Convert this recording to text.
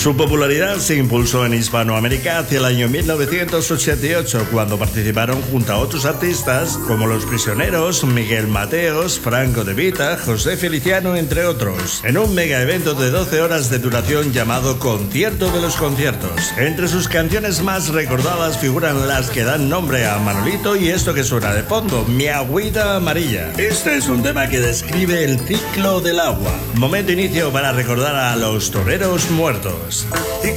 Su popularidad se impulsó en Hispanoamérica hacia el año 1988, cuando participaron junto a otros artistas como Los Prisioneros, Miguel Mateos, Franco De Vita, José Feliciano, entre otros, en un mega evento de 12 horas de duración llamado Concierto de los Conciertos. Entre sus canciones más recordadas figuran las que dan nombre a Manolito y esto que suena de fondo, Mi Agüita Amarilla. Este es un tema que describe el ciclo del agua. Momento inicio para recordar a los toreros muertos. Y